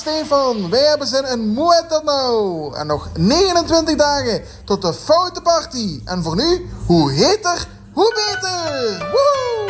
Stefan, wij hebben zin in Moet dat nou? En nog 29 dagen tot de foute party. En voor nu, hoe heter, hoe beter! Woehoe!